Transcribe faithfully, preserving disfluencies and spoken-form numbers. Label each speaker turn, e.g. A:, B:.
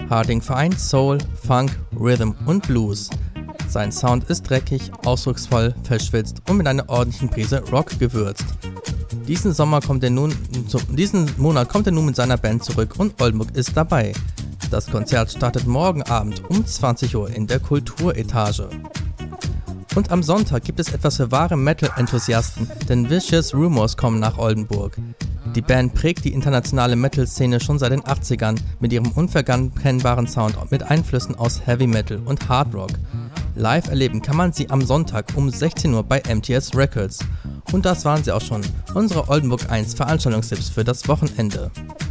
A: Harding vereint Soul, Funk, Rhythm und Blues. Sein Sound ist dreckig, ausdrucksvoll, verschwitzt und mit einer ordentlichen Prise Rock gewürzt. Diesen Sommer kommt er nun, diesen Monat kommt er nun mit seiner Band zurück und Oldenburg ist dabei. Das Konzert startet morgen Abend um zwanzig Uhr in der Kulturetage. Und am Sonntag gibt es etwas für wahre Metal-Enthusiasten, denn Vicious Rumors kommen nach Oldenburg. Die Band prägt die internationale Metal-Szene schon seit den achtzigern mit ihrem unverkennbaren Sound mit Einflüssen aus Heavy Metal und Hard Rock. Live erleben kann man sie am Sonntag um sechzehn Uhr bei M T S Records. Und das waren sie auch schon, unsere Oldenburg eins Veranstaltungstipps für das Wochenende.